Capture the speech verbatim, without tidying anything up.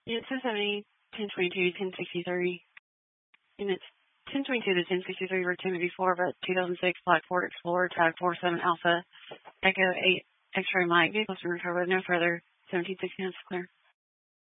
Unit ten seventy, ten twenty-two, ten sixty-three. Units ten twenty-two to ten sixty-three were ten eighty-four, but two thousand six Black Ford Explorer, tag four seven Alpha, Echo eight X-ray Mike. Vehicles to recover no further. seventeen sixty clear.